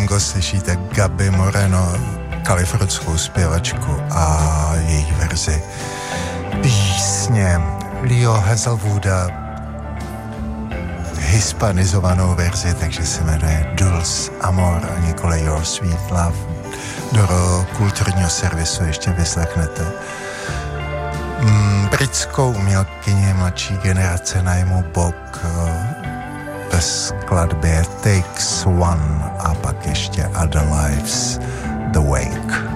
tango slyšíte Gaby Moreno, kalifornskou zpěvačku a její verzi písně Leo Hazelwooda, hispanizovanou verzi, takže se jmenuje Dulce Amor a nikoli Your Sweet Love. Do kulturního servisu ještě vyslechnete britskou umělkyni mladší generace Naimu Bok ve skladbě Takes One a pak ještě Other Lives, The Wake.